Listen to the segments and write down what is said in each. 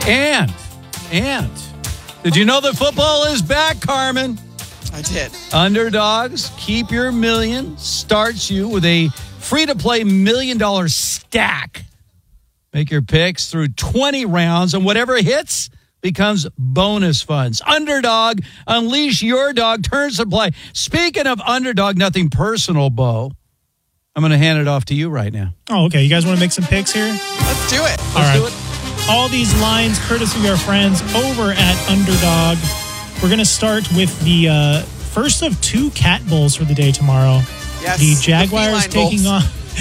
And did you know that football is back, Carmen? I did. Underdogs, Keep Your Million starts you with a free-to-play $1 million stack. Make your picks through 20 rounds, and whatever hits becomes bonus funds. Underdog, unleash your dog. Turns to play. Speaking of Underdog, nothing personal, Bo. I'm going to hand it off to you right now. Oh, okay. You guys want to make some picks here? Let's do it. Let's do it. All these lines, courtesy of our friends over at Underdog. We're going to start with the first of 2 cat bowls for the day tomorrow. Yes. The Jaguars taking bowls.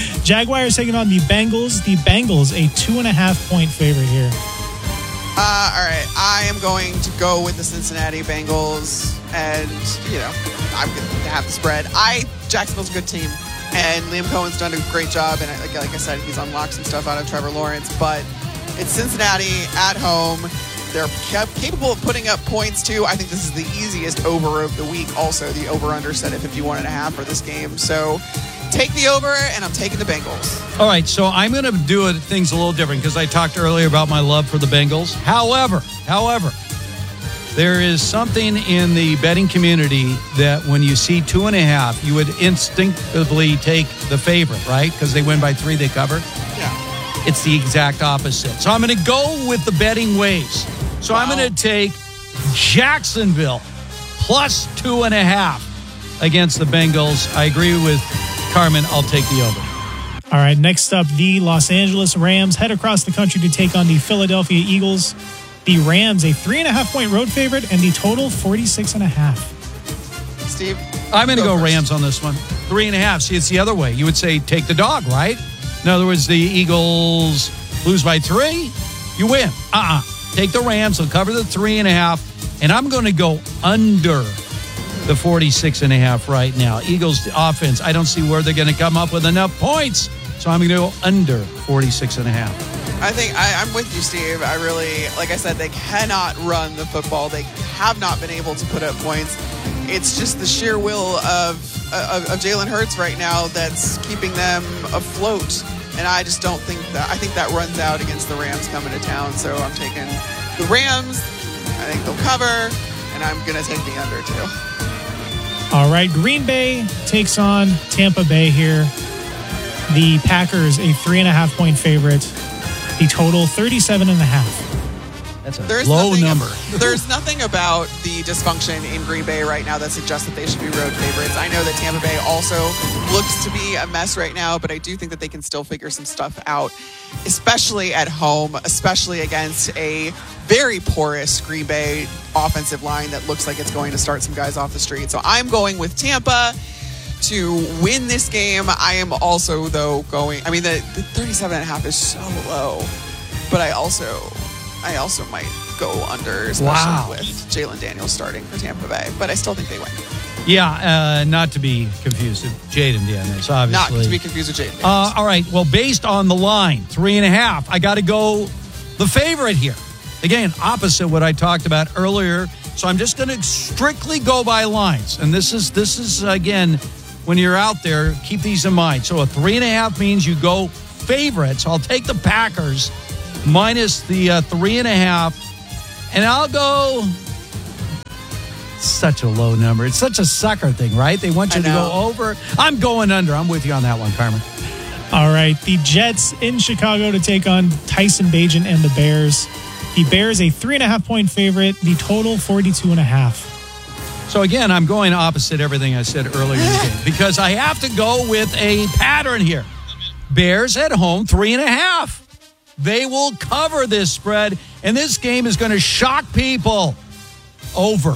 on the Bengals. The Bengals, a 2.5-point favorite here. All right. I am going to go with the Cincinnati Bengals, and, I'm going to have the spread. Jacksonville's a good team, and Liam Cohen's done a great job, and like I said, he's unlocked some stuff out of Trevor Lawrence, but it's Cincinnati at home. They're capable of putting up points, too. I think this is the easiest over of the week. Also, the over-under set at 51.5 for this game. So take the over, and I'm taking the Bengals. All right, so I'm going to do things a little different because I talked earlier about my love for the Bengals. However, there is something in the betting community that when you see 2.5, you would instinctively take the favorite, right? Because they win by 3, they cover. Yeah. It's the exact opposite. So I'm going to go with the betting ways. So I'm going to take Jacksonville plus 2.5 against the Bengals. I agree with Carmen. I'll take the over. All right, next up, the Los Angeles Rams head across the country to take on the Philadelphia Eagles. The Rams, a 3.5-point road favorite, and the total 46.5. Steve? I'm going to go Rams on this one. 3.5. See, it's the other way. You would say take the dog, right? In other words, the Eagles lose by 3, you win. Take the Rams. They'll cover the 3.5. And I'm going to go under the 46.5 right now. Eagles offense, I don't see where they're going to come up with enough points. So I'm going to go under 46.5. I think I'm with you, Steve. I really, like I said, they cannot run the football. They have not been able to put up points. It's just the sheer will of Jalen Hurts right now that's keeping them afloat. And I just don't think that. I think that runs out against the Rams coming to town. So I'm taking the Rams. I think they'll cover, and I'm going to take the under too. All right, Green Bay takes on Tampa Bay here. The Packers, a 3.5-point favorite. The total 37.5. That's a low number. There's nothing about the dysfunction in Green Bay right now that suggests that they should be road favorites. I know that Tampa Bay also looks to be a mess right now, but I do think that they can still figure some stuff out, especially at home, especially against a very porous Green Bay offensive line that looks like it's going to start some guys off the street. So I'm going with Tampa to win this game. I am also, though, going... I mean, the 37.5 is so low, but I also might go under, especially with Jalen Daniels starting for Tampa Bay. But I still think they win. Yeah, not to be confused with Jaden Daniels, obviously. Not to be confused with Jaden Daniels. All right, well, based on the line, 3.5, I got to go the favorite here. Again, opposite what I talked about earlier. So I'm just going to strictly go by lines. And this is again, when you're out there, keep these in mind. So a 3.5 means you go favorites. I'll take the Packers minus the 3.5, and I'll go. Such a low number. It's such a sucker thing, right? They want you to go over. I'm going under. I'm with you on that one, Carmen. All right, the Jets in Chicago to take on Tyson Bagent and the Bears. The Bears, a 3.5-point favorite. The total 42.5. So again, I'm going opposite everything I said earlier in the game because I have to go with a pattern here. Bears at home, 3.5. They will cover this spread, and this game is going to shock people. Over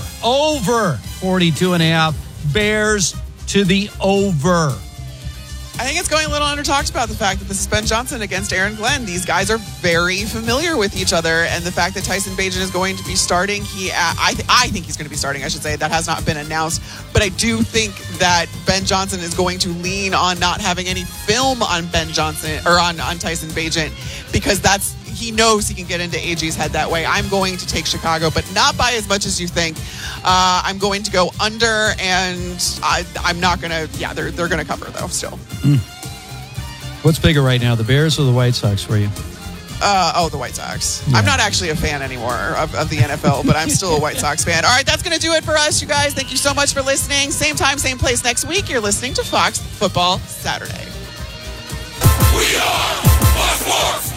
42.5. Bears to the over. I think it's going a little under talked about the fact that this is Ben Johnson against Aaron Glenn. These guys are very familiar with each other, and the fact that Tyson Bagent is going to be starting, I think he's going to be starting, I should say. That has not been announced, but I do think that Ben Johnson is going to lean on not having any film on Ben Johnson or on Tyson Bagent because he knows he can get into AG's head that way. I'm going to take Chicago, but not by as much as you think. I'm going to go under, and I'm not going to. Yeah, they're going to cover though. Still. What's bigger right now, the Bears or the White Sox for you? The White Sox. Yeah. I'm not actually a fan anymore of the NFL, but I'm still a White Sox fan. All right, that's going to do it for us, you guys. Thank you so much for listening. Same time, same place next week. You're listening to Fox Football Saturday. We are Fox Sports.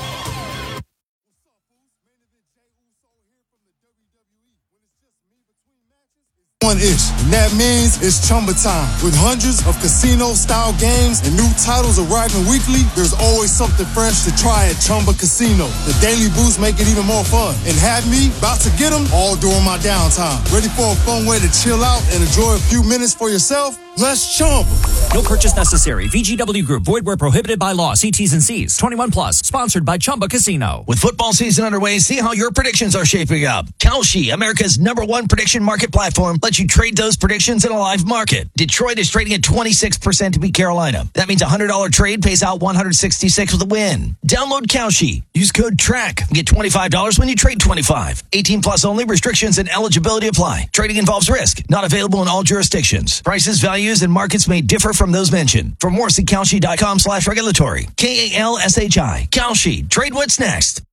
One-ish, and that means it's Chumba time. With hundreds of casino-style games and new titles arriving weekly, there's always something fresh to try at Chumba Casino. The daily boosts make it even more fun. And have me about to get them all during my downtime. Ready for a fun way to chill out and enjoy a few minutes for yourself? Let's Chumba. No purchase necessary. VGW Group. Void where prohibited by law. See T's and C's. 21 plus. Sponsored by Chumba Casino. With football season underway, see how your predictions are shaping up. Kalshi, America's #1 prediction market platform, lets you trade those predictions in a live market. Detroit is trading at 26% to beat Carolina. That means a $100 trade pays out $166 with a win. Download Kalshi. Use code TRACK. Get $25 when you trade 25. 18 plus only. Restrictions and eligibility apply. Trading involves risk. Not available in all jurisdictions. Prices, values, and markets may differ from those mentioned. For more, see Kalshi.com/regulatory. KALSHI. Kalshi. Trade what's next.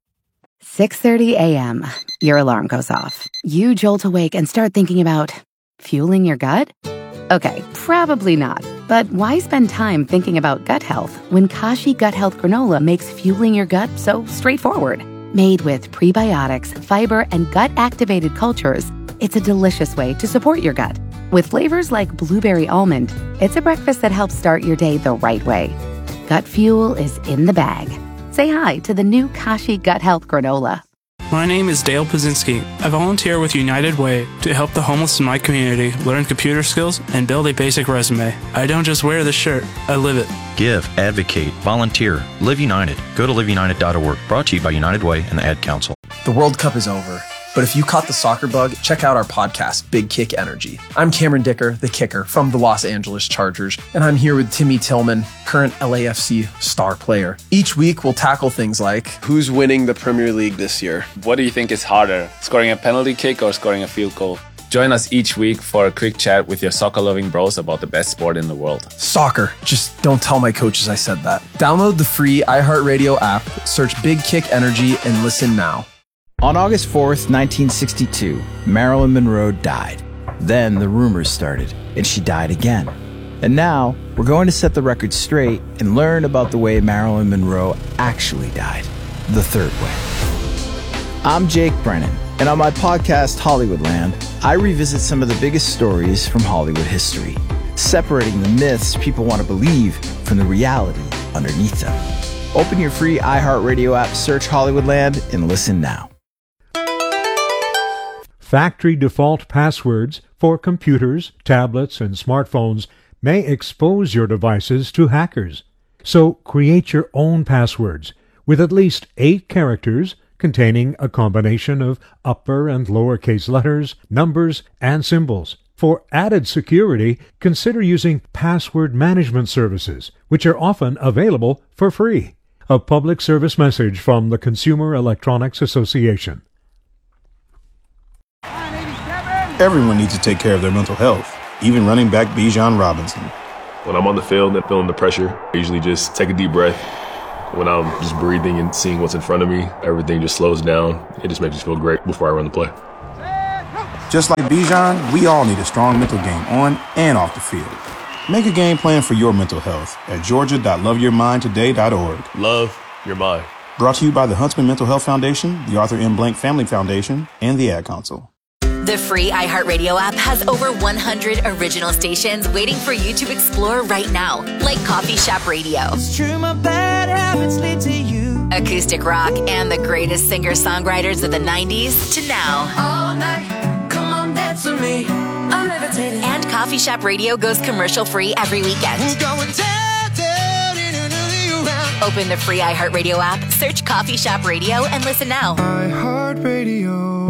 6:30 a.m. Your alarm goes off. You jolt awake and start thinking about fueling your gut? Okay, probably not. But why spend time thinking about gut health when Kashi Gut Health Granola makes fueling your gut so straightforward? Made with prebiotics, fiber, and gut-activated cultures, it's a delicious way to support your gut. With flavors like blueberry almond, it's a breakfast that helps start your day the right way. Gut fuel is in the bag. Say hi to the new Kashi Gut Health Granola. My name is Dale Pazinski. I volunteer with United Way to help the homeless in my community learn computer skills and build a basic resume. I don't just wear the shirt, I live it. Give, advocate, volunteer, Live United. Go to liveunited.org. Brought to you by United Way and the Ad Council. The World Cup is over, but if you caught the soccer bug, check out our podcast, Big Kick Energy. I'm Cameron Dicker, the kicker from the Los Angeles Chargers, and I'm here with Timmy Tillman, current LAFC star player. Each week, we'll tackle things like, who's winning the Premier League this year? What do you think is harder, scoring a penalty kick or scoring a field goal? Join us each week for a quick chat with your soccer-loving bros about the best sport in the world. Soccer. Just don't tell my coaches I said that. Download the free iHeartRadio app, search Big Kick Energy, and listen now. On August 4th, 1962, Marilyn Monroe died. Then the rumors started, and she died again. And now, we're going to set the record straight and learn about the way Marilyn Monroe actually died. The third way. I'm Jake Brennan, and on my podcast, Hollywoodland, I revisit some of the biggest stories from Hollywood history, separating the myths people want to believe from the reality underneath them. Open your free iHeartRadio app, search Hollywoodland, and listen now. Factory default passwords for computers, tablets, and smartphones may expose your devices to hackers. So create your own passwords with at least 8 characters containing a combination of upper and lowercase letters, numbers, and symbols. For added security, consider using password management services, which are often available for free. A public service message from the Consumer Electronics Association. Everyone needs to take care of their mental health, even running back Bijan Robinson. When I'm on the field and feeling the pressure, I usually just take a deep breath. When I'm just breathing and seeing what's in front of me, everything just slows down. It just makes me feel great before I run the play. Just like Bijan, we all need a strong mental game on and off the field. Make a game plan for your mental health at georgia.loveyourmindtoday.org. Love your mind. Brought to you by the Huntsman Mental Health Foundation, the Arthur M. Blank Family Foundation, and the Ad Council. The free iHeartRadio app has over 100 original stations waiting for you to explore right now, like Coffee Shop Radio, it's true, my bad habits lead to you, acoustic rock, and the greatest singer-songwriters of the 90s to now. All night, come on, dance with me, I'm levitating. And Coffee Shop Radio goes commercial-free every weekend. We're going down, down, in another round. Open the free iHeartRadio app, search Coffee Shop Radio, and listen now. iHeartRadio.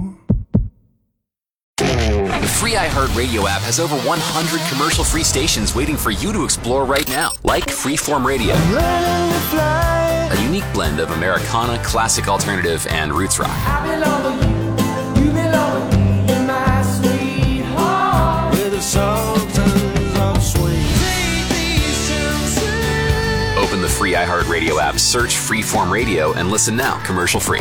The free iHeartRadio app has over 100 commercial-free stations waiting for you to explore right now, like Freeform Radio, a unique blend of Americana, classic alternative, and roots rock. I belong with you belong with me, in my sweetheart, with the sultans of swing. Open the free iHeartRadio app, search Freeform Radio, and listen now, commercial free.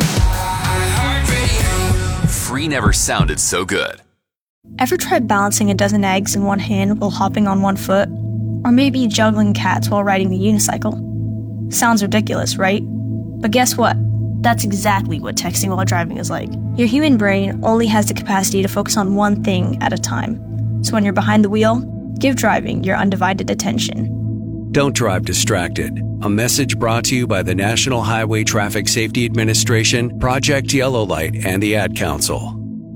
Free never sounded so good. Ever tried balancing a dozen eggs in one hand while hopping on one foot? Or maybe juggling cats while riding the unicycle? Sounds ridiculous, right? But guess what? That's exactly what texting while driving is like. Your human brain only has the capacity to focus on one thing at a time. So when you're behind the wheel, give driving your undivided attention. Don't drive distracted. A message brought to you by the National Highway Traffic Safety Administration, Project Yellow Light, and the Ad Council.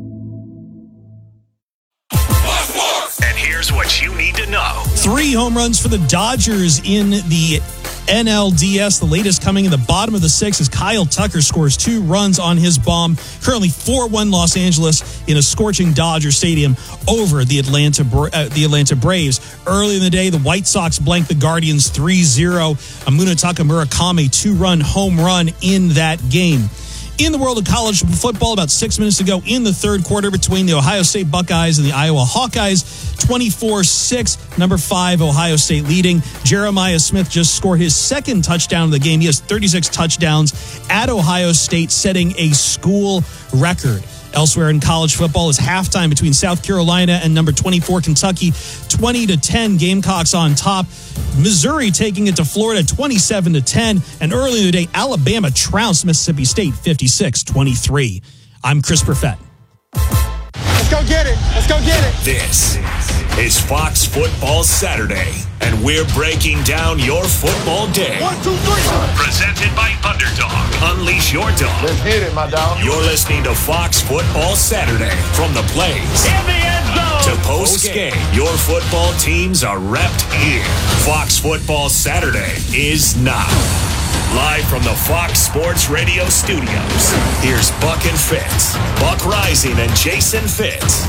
And here's what you need to know. 3 home runs for the Dodgers in the NLDS. The latest coming in the bottom of the 6th as Kyle Tucker scores 2 runs on his bomb. Currently 4-1 Los Angeles in a scorching Dodger Stadium over the Atlanta Braves. Early in the day, the White Sox blanked the Guardians 3-0. A Munetaka Murakami 2-run home run in that game. In the world of college football, about 6 minutes ago in the third quarter between the Ohio State Buckeyes and the Iowa Hawkeyes, 24-6, number 5, Ohio State leading. Jeremiah Smith just scored his second touchdown of the game. He has 36 touchdowns at Ohio State, setting a school record. Elsewhere in college football is halftime between South Carolina and number 24 Kentucky, 20-10, Gamecocks on top. Missouri taking it to Florida 27-10. And early in the day, Alabama trounced Mississippi State 56-23. I'm Chris Perfett. Let's go get it. Let's go get it. This is Fox Football Saturday, and we're breaking down your football day. 1, 2, 3. Presented by Underdog. Unleash your dog. Let's hit it, my dog. You're listening to Fox Football Saturday from the plays in the end zone to post game. Your football teams are repped here. Fox Football Saturday is now. Live from the Fox Sports Radio studios, here's Buck and Fitz. Buck Rising and Jason Fitz.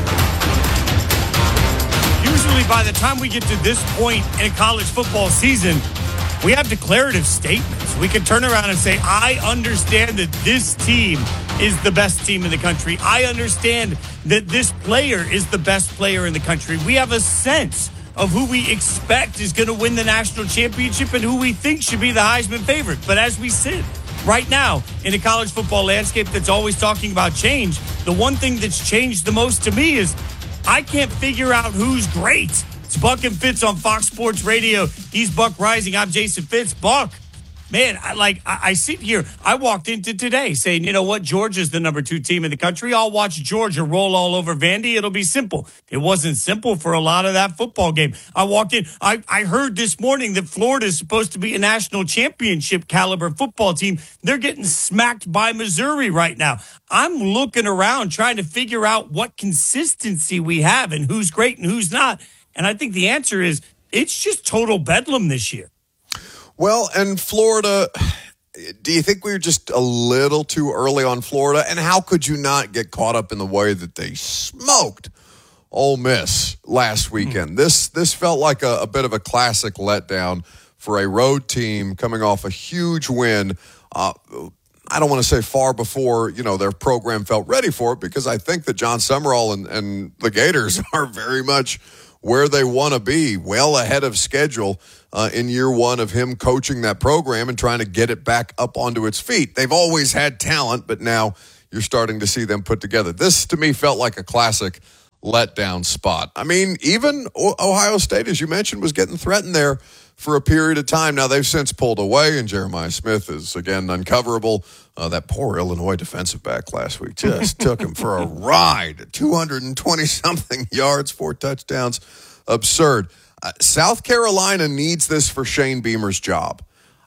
Usually by the time we get to this point in a college football season, we have declarative statements. We can turn around and say, I understand that this team is the best team in the country. I understand that this player is the best player in the country. We have a sense of who we expect is going to win the national championship and who we think should be the Heisman favorite. But as we sit right now in a college football landscape that's always talking about change, the one thing that's changed the most to me is I can't figure out who's great. It's Buck and Fitz on Fox Sports Radio. He's Buck Rising. I'm Jason Fitz. Buck, man, I sit here. I walked into today saying, you know what? Georgia's the number 2 team in the country. I'll watch Georgia roll all over Vandy. It'll be simple. It wasn't simple for a lot of that football game. I walked in. I heard this morning that Florida is supposed to be a national championship caliber football team. They're getting smacked by Missouri right now. I'm looking around trying to figure out what consistency we have and who's great and who's not. And I think the answer is it's just total bedlam this year. Well, and Florida, do you think we were just a little too early on Florida? And how could you not get caught up in the way that they smoked Ole Miss last weekend? This felt like a bit of a classic letdown for a road team coming off a huge win. I don't want to say far before, their program felt ready for it, because I think that John Summerall and the Gators are very much where they want to be, well ahead of schedule in year one of him coaching that program and trying to get it back up onto its feet. They've always had talent, but now you're starting to see them put together. This, to me, felt like a classic letdown spot. I mean, even Ohio State, as you mentioned, was getting threatened there for a period of time. Now, they've since pulled away, and Jeremiah Smith is, again, uncoverable. That poor Illinois defensive back last week just took him for a ride. 220-something yards, 4 touchdowns. Absurd. South Carolina needs this for Shane Beamer's job.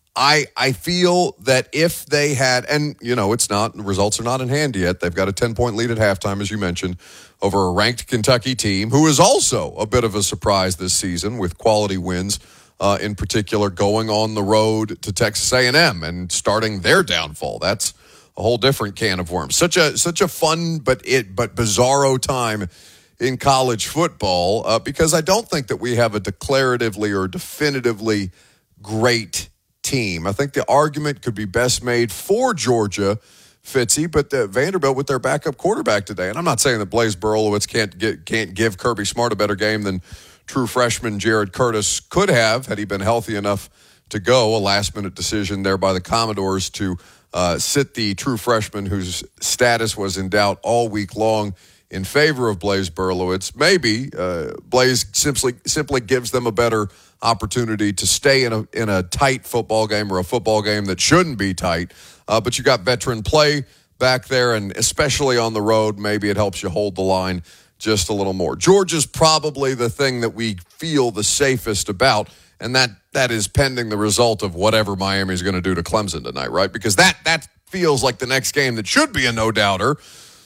I feel that if they had, and, it's not, the results are not in hand yet. They've got a 10-point lead at halftime, as you mentioned, over a ranked Kentucky team, who is also a bit of a surprise this season with quality wins. In particular, going on the road to Texas A&M and starting their downfall. That's a whole different can of worms. Such a fun but bizarro time in college football because I don't think that we have a declaratively or definitively great team. I think the argument could be best made for Georgia, Fitzy, but Vanderbilt with their backup quarterback today. And I'm not saying that Blaise Berolowitz can't give Kirby Smart a better game than true freshman Jared Curtis could have had he been healthy enough to go. A last-minute decision there by the Commodores to sit the true freshman whose status was in doubt all week long in favor of Blaise Berlowitz. Maybe Blaise simply gives them a better opportunity to stay in a tight football game, or a football game that shouldn't be tight. But you got veteran play back there, and especially on the road, maybe it helps you hold the line just a little more. Georgia's probably the thing that we feel the safest about, and that is pending the result of whatever Miami's going to do to Clemson tonight, right? Because that feels like the next game that should be a no-doubter,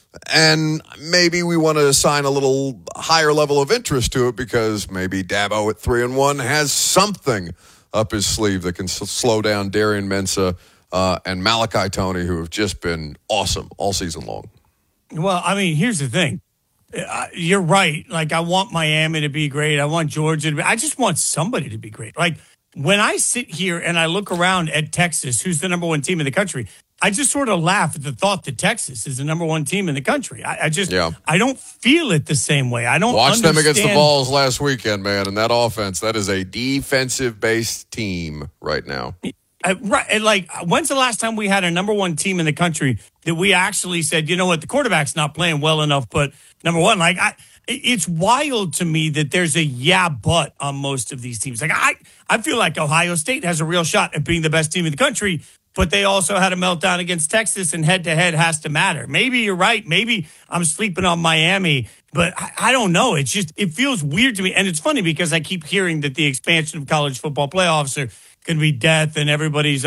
and maybe we want to assign a little higher level of interest to it because maybe Dabo at 3-1 has something up his sleeve that can slow down Darian Mensah and Malachi Toney, who have just been awesome all season long. Well, I mean, here's the thing. You're right. Like, I want Miami to be great. I want Georgia to be. I just want somebody to be great. Like, when I sit here and I look around at Texas, who's the number one team in the country, I just sort of laugh at the thought that Texas is the number one team in the country. I don't feel it the same way. I don't watch them against the understand. Vols last weekend, man, and that offense, that is a defensive-based team right now. Right. And like, when's the last time we had a number one team in the country that we actually said, you know what, the quarterback's not playing well enough, but number one, like, it's wild to me that there's a but on most of these teams. Like, I feel like Ohio State has a real shot at being the best team in the country, but they also had a meltdown against Texas, and head-to-head has to matter. Maybe you're right. Maybe I'm sleeping on Miami, but I don't know. It's just, it feels weird to me. And it's funny because I keep hearing that the expansion of college football playoffs are going to be death, and everybody's,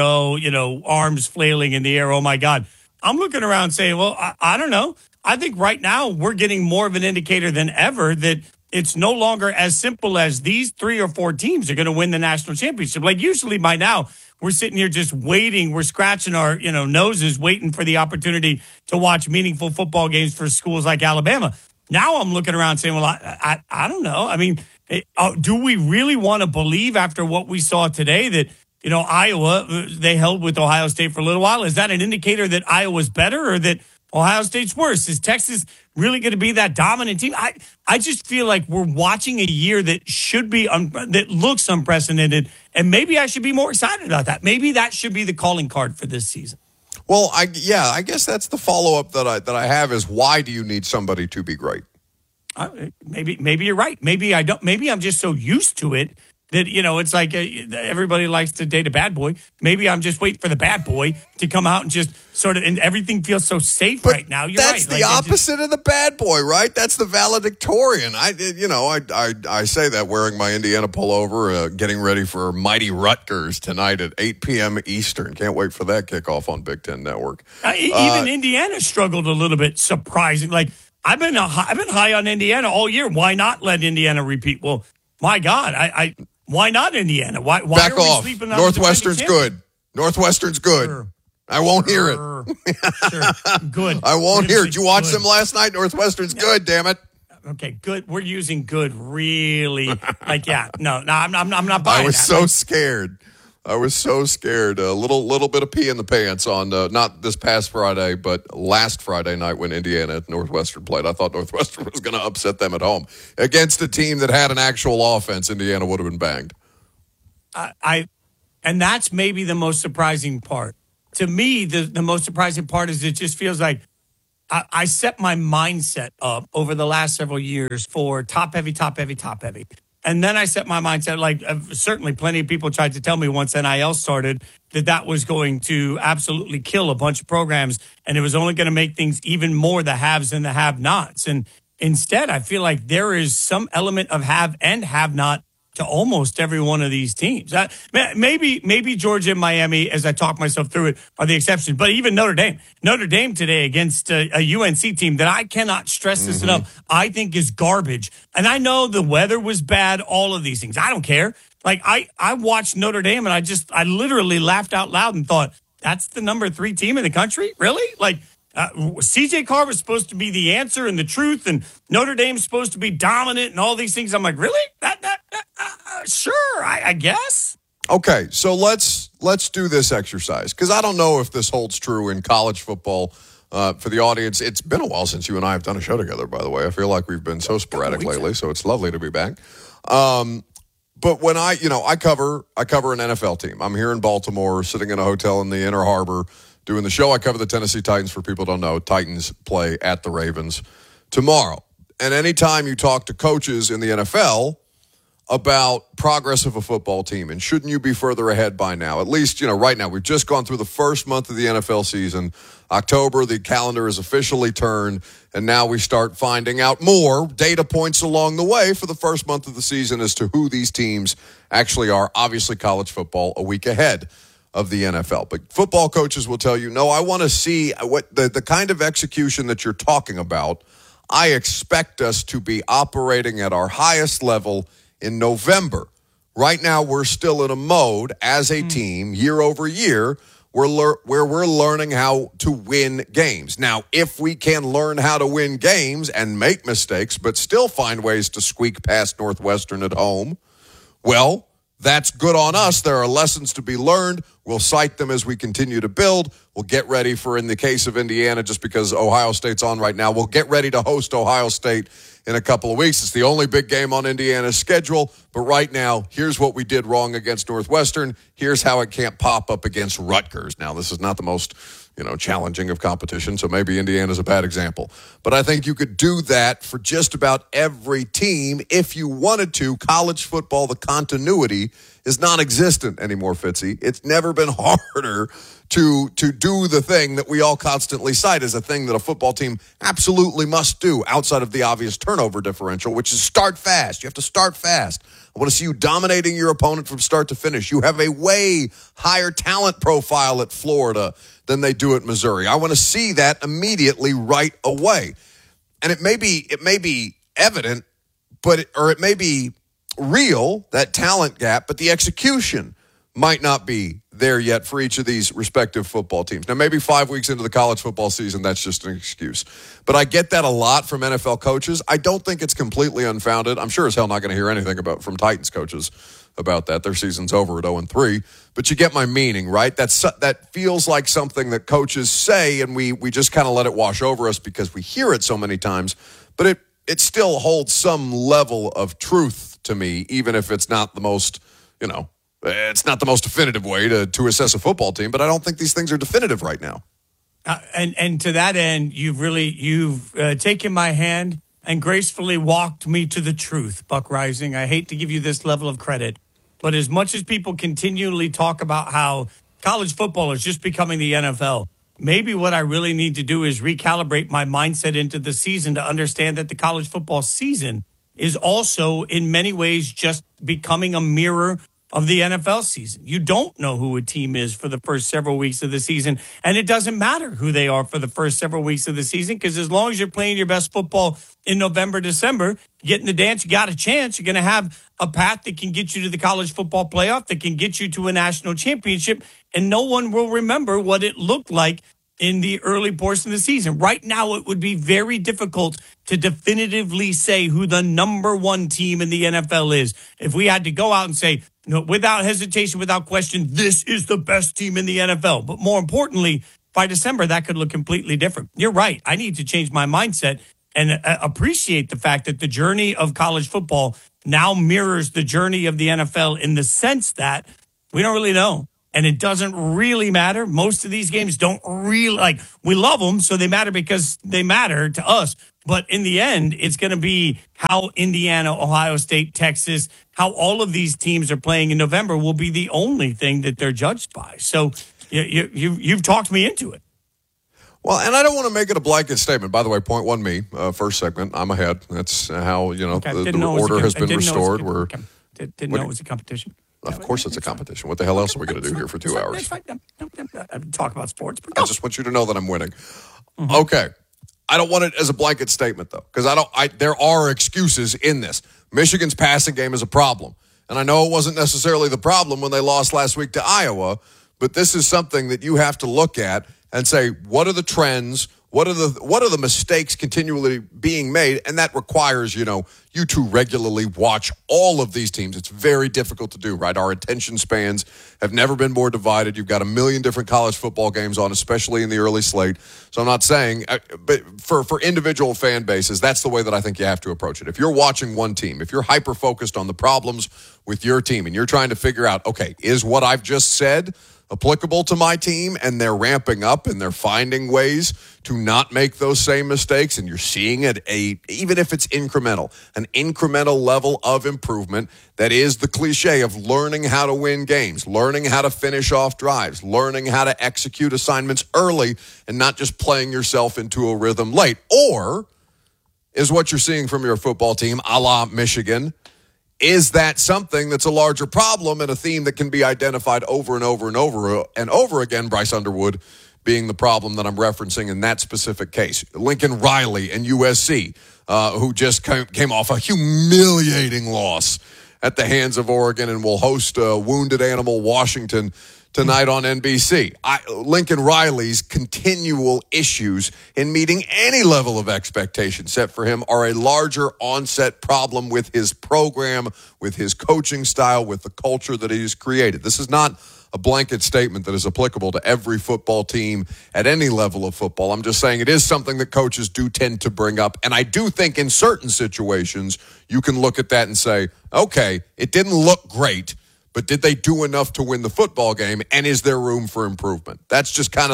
arms flailing in the air. Oh, my God. I'm looking around saying, well, I don't know. I think right now we're getting more of an indicator than ever that it's no longer as simple as these 3 or 4 teams are going to win the national championship. Like, usually by now, we're sitting here just waiting. We're scratching our, noses, waiting for the opportunity to watch meaningful football games for schools like Alabama. Now I'm looking around saying, well, I don't know. I mean, do we really want to believe after what we saw today that, Iowa, they held with Ohio State for a little while? Is that an indicator that Iowa's better or that Ohio State's worse? Is Texas really going to be that dominant team? I just feel like we're watching a year that should be that looks unprecedented, and maybe I should be more excited about that. Maybe that should be the calling card for this season. Well, I guess that's the follow-up that I have is, why do you need somebody to be great? Maybe you're right. Maybe I don't. Maybe I'm just so used to it that, it's like everybody likes to date a bad boy. Maybe I'm just waiting for the bad boy to come out and just sort of, and everything feels so safe right now. You're that's right. The opposite of the bad boy, right? That's the valedictorian. I say that wearing my Indiana pullover, getting ready for mighty Rutgers tonight at 8 p.m. Eastern. Can't wait for that kickoff on Big Ten Network. Even Indiana struggled a little bit, surprising. Like, I've been high on Indiana all year. Why not let Indiana repeat? Well, my God, why not Indiana? Why back are we off? sleeping on Northwestern's good. Northwestern's good. Sure. I won't hear it. Sure. Good. I won't hear it. Did you watch them last night? Northwestern's good, damn it. Okay, good. We're using good really. Like, yeah. No, I'm not buying I was that. so scared. I was so scared. A little bit of pee in the pants on not this past Friday, but last Friday night when Indiana at Northwestern played. I thought Northwestern was going to upset them at home against a team that had an actual offense. Indiana would have been banged. And that's maybe the most surprising part. To me, the most surprising part is it just feels like I set my mindset up over the last several years for top heavy. And then I set my mindset, like, certainly plenty of people tried to tell me once NIL started that was going to absolutely kill a bunch of programs, and it was only going to make things even more the haves and the have-nots. And instead, I feel like there is some element of have and have-not to almost every one of these teams. Maybe Georgia and Miami, as I talk myself through it, are the exceptions. But even Notre Dame today against a UNC team that I cannot stress this enough, I think is garbage. And I know the weather was bad, all of these things. I don't care. Like, I watched Notre Dame and I literally laughed out loud and thought, that's the number 3 team in the country? Really? Like, CJ Carr was supposed to be the answer and the truth, and Notre Dame's supposed to be dominant and all these things. I'm like, really? Sure, I guess. Okay, so let's do this exercise, because I don't know if this holds true in college football. For the audience, it's been a while since you and I have done a show together, by the way. I feel like we've been so sporadic lately, so it's lovely to be back. But when I cover an NFL team. I'm here in Baltimore, sitting in a hotel in the Inner Harbor, doing the show. I cover the Tennessee Titans. For people who don't know, Titans play at the Ravens tomorrow. And anytime you talk to coaches in the NFL about progress of a football team, and shouldn't you be further ahead by now? At least, right now, we've just gone through the first month of the NFL season. October, the calendar is officially turned, and now we start finding out more data points along the way for the first month of the season as to who these teams actually are. Obviously, college football a week ahead of the NFL. But football coaches will tell you, no, I want to see what the kind of execution that you're talking about. I expect us to be operating at our highest level in November. Right now, we're still in a mode as a team, year over year, where we're learning how to win games. Now, if we can learn how to win games and make mistakes, but still find ways to squeak past Northwestern at home, well, that's good on us. There are lessons to be learned. We'll cite them as we continue to build. We'll get ready for, in the case of Indiana, just because Ohio State's on right now, we'll get ready to host Ohio State in a couple of weeks. It's the only big game on Indiana's schedule. But right now, here's what we did wrong against Northwestern. Here's how it can't pop up against Rutgers. Now, this is not the most challenging of competition, so maybe Indiana's a bad example. But I think you could do that for just about every team if you wanted to. College football, the continuity is non-existent anymore, Fitzy. It's never been harder to do the thing that we all constantly cite as a thing that a football team absolutely must do outside of the obvious turnover differential, which is start fast. You have to start fast. I want to see you dominating your opponent from start to finish. You have a way higher talent profile at Florida than they do at Missouri. I want to see that immediately right away. And it may be evident, or it may be real, that talent gap, but the execution might not be there yet for each of these respective football teams. Now, maybe 5 weeks into the college football season, that's just an excuse. But I get that a lot from NFL coaches. I don't think it's completely unfounded. I'm sure as hell not going to hear anything from Titans coaches about that. Their season's over at 0-3. But you get my meaning, right? That feels like something that coaches say, and we just kind of let it wash over us because we hear it so many times. But it still holds some level of truth to me, even if it's not the most, it's not the most definitive way to assess a football team. But I don't think these things are definitive right now. And to that end, you've taken my hand and gracefully walked me to the truth, Buck Rising. I hate to give you this level of credit, but as much as people continually talk about how college football is just becoming the NFL, maybe what I really need to do is recalibrate my mindset into the season to understand that the college football season is also in many ways just becoming a mirror of the NFL season. You don't know who a team is for the first several weeks of the season, and it doesn't matter who they are for the first several weeks of the season, because as long as you're playing your best football in November, December, getting the dance, you got a chance. You're going to have a path that can get you to the college football playoff, that can get you to a national championship, and no one will remember what it looked like in the early portion of the season. Right now, it would be very difficult to definitively say who the number one team in the NFL is. If we had to go out and say, without hesitation, without question, this is the best team in the NFL. But more importantly, by December, that could look completely different. You're right. I need to change my mindset and appreciate the fact that the journey of college football now mirrors the journey of the NFL in the sense that we don't really know. And it doesn't really matter. Most of these games don't really, we love them, so they matter because they matter to us. But in the end, it's going to be how Indiana, Ohio State, Texas, how all of these teams are playing in November will be the only thing that they're judged by. So you've talked me into it. Well, and I don't want to make it a blanket statement. By the way, point one, me, first segment, I'm ahead. That's how, the order has been restored. Didn't know it was a competition. Of course it's a competition. What the hell else are we going to do here for 2 hours? Talk about sports. I just want you to know that I'm winning. Mm-hmm. Okay. I don't want it as a blanket statement, though, because there are excuses in this. Michigan's passing game is a problem. And I know it wasn't necessarily the problem when they lost last week to Iowa, but this is something that you have to look at and say, what are the trends? What are the mistakes continually being made? And that requires, you to regularly watch all of these teams. It's very difficult to do, right? Our attention spans have never been more divided. You've got a million different college football games on, especially in the early slate. So I'm not saying, but for individual fan bases, that's the way that I think you have to approach it. If you're watching one team, if you're hyper-focused on the problems with your team and you're trying to figure out, okay, is what I've just said applicable to my team, and they're ramping up and they're finding ways to not make those same mistakes, and you're seeing it, even if it's incremental, an incremental level of improvement that is the cliche of learning how to win games, learning how to finish off drives, learning how to execute assignments early and not just playing yourself into a rhythm late. Or is what you're seeing from your football team, a la Michigan, is that something that's a larger problem and a theme that can be identified over and over and over and over again? Bryce Underwood being the problem that I'm referencing in that specific case. Lincoln Riley and USC, who just came off a humiliating loss at the hands of Oregon and will host Wounded Animal Washington tonight on NBC. Lincoln Riley's continual issues in meeting any level of expectation set for him are a larger onset problem with his program, with his coaching style, with the culture that he's created. This is not a blanket statement that is applicable to every football team at any level of football. I'm just saying it is something that coaches do tend to bring up. And I do think in certain situations, you can look at that and say, okay, it didn't look great, but did they do enough to win the football game? And is there room for improvement? That's just kind of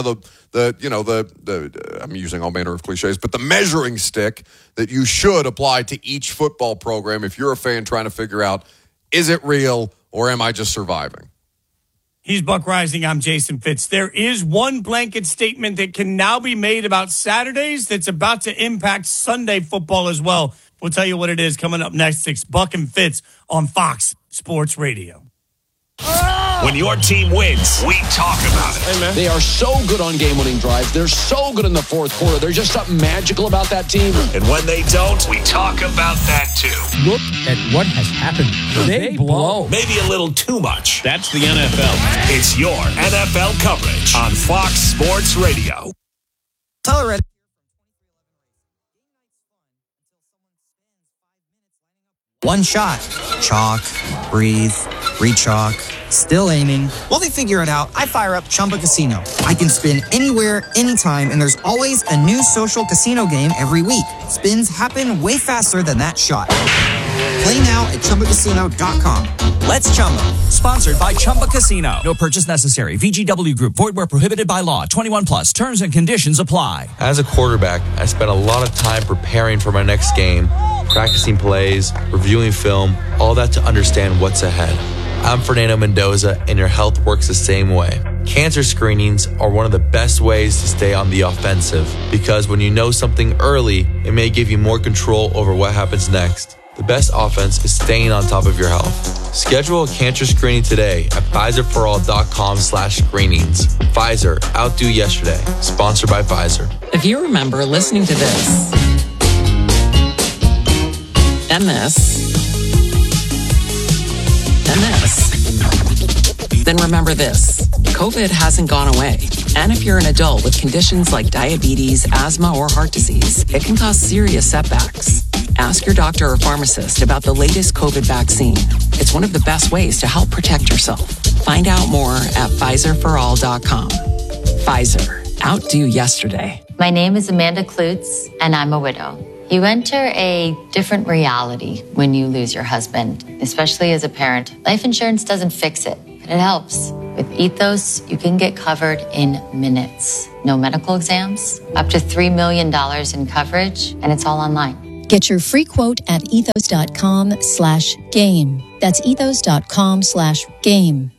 the I'm using all manner of cliches, but the measuring stick that you should apply to each football program if you're a fan trying to figure out, is it real or am I just surviving? He's Buck Rising. I'm Jason Fitz. There is one blanket statement that can now be made about Saturdays that's about to impact Sunday football as well. We'll tell you what it is coming up next. It's Buck and Fitz on Fox Sports Radio. When your team wins, we talk about it. Hey, man. They are so good on game-winning drives. They're so good in the fourth quarter. There's just something magical about that team. And when they don't, we talk about that too. Look at what has happened. They blow. Maybe a little too much. That's the NFL. It's your NFL coverage on Fox Sports Radio. Already. One shot. Chalk, breathe, re-chalk, still aiming. While they figure it out, I fire up Chumba Casino. I can spin anywhere, anytime, and there's always a new social casino game every week. Spins happen way faster than that shot. Play now at ChumbaCasino.com. Let's Chumba. Sponsored by Chumba Casino. No purchase necessary. VGW Group. Void where prohibited by law. 21 plus. Terms and conditions apply. As a quarterback, I spent a lot of time preparing for my next game, practicing plays, reviewing film, all that to understand what's ahead. I'm Fernando Mendoza, and your health works the same way. Cancer screenings are one of the best ways to stay on the offensive, because when you know something early, it may give you more control over what happens next. The best offense is staying on top of your health. Schedule a cancer screening today at PfizerForAll.com/screenings. Pfizer, outdo yesterday. Sponsored by Pfizer. If you remember listening to this and this and this, then remember this. COVID hasn't gone away. And if you're an adult with conditions like diabetes, asthma, or heart disease, it can cause serious setbacks. Ask your doctor or pharmacist about the latest COVID vaccine. It's one of the best ways to help protect yourself. Find out more at PfizerForAll.com. Pfizer, outdo yesterday. My name is Amanda Klutz, and I'm a widow. You enter a different reality when you lose your husband, especially as a parent. Life insurance doesn't fix it, but it helps. With Ethos, you can get covered in minutes. No medical exams, up to $3 million in coverage, and it's all online. Get your free quote at ethos.com/game. That's ethos.com/game.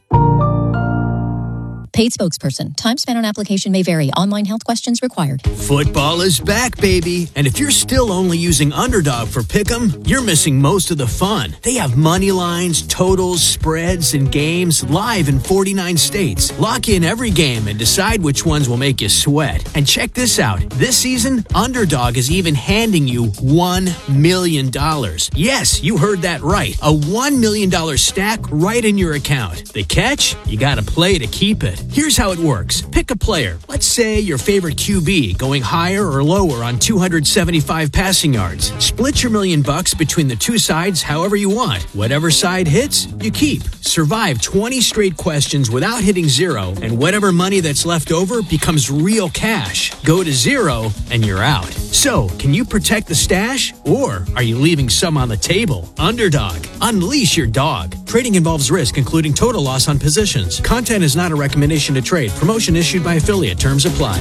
Paid spokesperson. Time spent on application may vary. Online health questions required. Football is back, baby. And if you're still only using Underdog for Pick'em, you're missing most of the fun. They have money lines, totals, spreads, and games live in 49 states. Lock in every game and decide which ones will make you sweat. And check this out. This season, Underdog is even handing you $1 million. Yes, you heard that right. A $1 million stack right in your account. The catch? You gotta play to keep it. Here's how it works. Pick a player. Let's say your favorite QB going higher or lower on 275 passing yards. Split your $1 million between the two sides however you want. Whatever side hits, you keep. Survive 20 straight questions without hitting zero, and whatever money that's left over becomes real cash. Go to zero, and you're out. So, can you protect the stash, or are you leaving some on the table? Underdog. Unleash your dog. Trading involves risk, including total loss on positions. Content is not a recommendation to trade. Promotion issued by affiliate. Terms apply.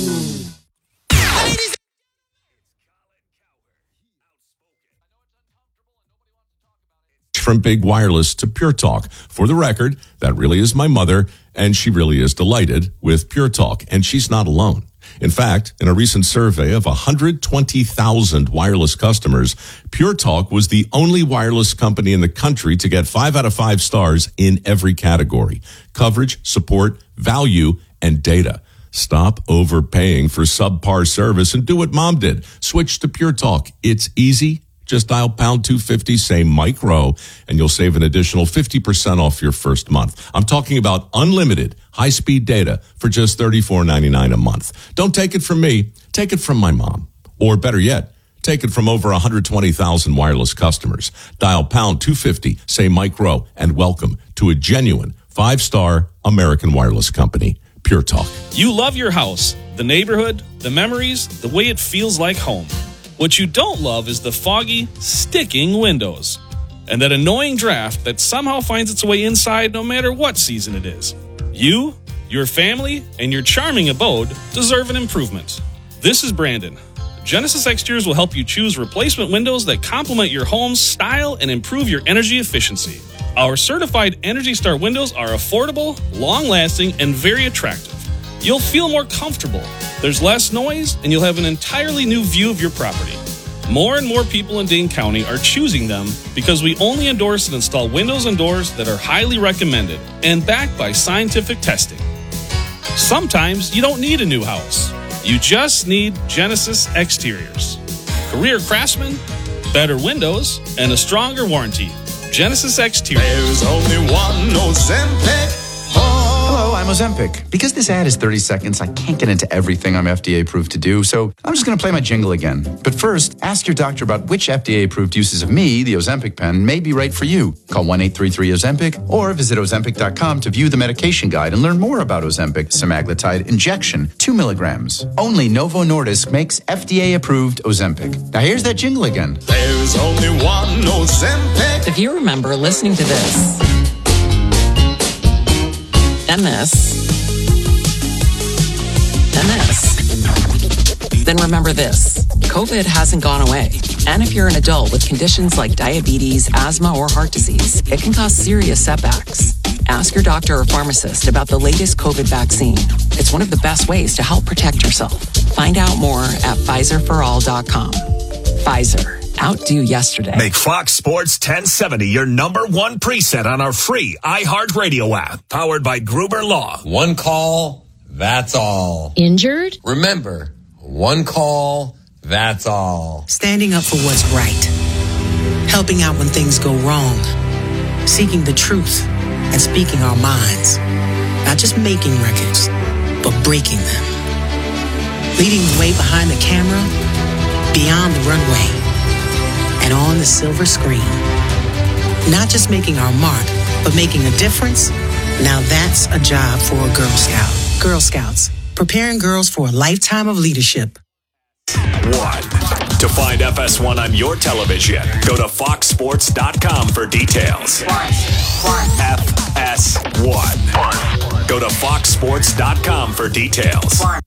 From Big Wireless to Pure Talk. For the record, that really is my mother, and she really is delighted with Pure Talk, and she's not alone. In fact, in a recent survey of 120,000 wireless customers, Pure Talk was the only wireless company in the country to get 5 out of 5 stars in every category: coverage, support, value, and data. Stop overpaying for subpar service and do what Mom did. Switch to Pure Talk. It's easy. Just dial pound 250, say micro, and you'll save an additional 50% off your first month. I'm talking about unlimited high-speed data for just $34.99 a month. Don't take it from me. Take it from my mom. Or better yet, take it from over 120,000 wireless customers. Dial pound 250, say micro, and welcome to a genuine 5-star American wireless company, Pure Talk. You love your house, the neighborhood, the memories, the way it feels like home. What you don't love is the foggy, sticking windows and that annoying draft that somehow finds its way inside no matter what season it is. You, your family, and your charming abode deserve an improvement. This is Brandon. Genesis Exteriors will help you choose replacement windows that complement your home's style and improve your energy efficiency. Our certified Energy Star windows are affordable, long-lasting, and very attractive. You'll feel more comfortable. There's less noise, and you'll have an entirely new view of your property. More and more people in Dane County are choosing them because we only endorse and install windows and doors that are highly recommended and backed by scientific testing. Sometimes you don't need a new house. You just need Genesis Exteriors. Career craftsmen, better windows, and a stronger warranty. Genesis Exteriors. There's only one Ozempic. Hello, I'm Ozempic. Because this ad is 30 seconds, I can't get into everything I'm FDA approved to do, so I'm just going to play my jingle again. But first, ask your doctor about which FDA approved uses of me, the Ozempic pen, may be right for you. Call 1-833-OZEMPIC or visit Ozempic.com to view the medication guide and learn more about Ozempic semaglutide injection, 2 milligrams. Only Novo Nordisk makes FDA approved Ozempic. Now here's that jingle again. There's only one Ozempic. If you remember listening to this, and this, and this, then remember this. COVID hasn't gone away. And if you're an adult with conditions like diabetes, asthma, or heart disease, it can cause serious setbacks. Ask your doctor or pharmacist about the latest COVID vaccine. It's one of the best ways to help protect yourself. Find out more at PfizerForAll.com. Pfizer. Outdo yesterday. Make Fox Sports 1070 your number one preset on our free iHeartRadio app, powered by Gruber Law. One call, that's all. Injured? Remember, one call, that's all. Standing up for what's right. Helping out when things go wrong. Seeking the truth and speaking our minds. Not just making records, but breaking them. Leading the way behind the camera, beyond the runway, and on the silver screen. Not just making our mark, but making a difference. Now that's a job for a Girl Scout. Girl Scouts, preparing girls for a lifetime of leadership. 1. To find FS1 on your television, go to foxsports.com for details. FS1. Go to foxsports.com for details.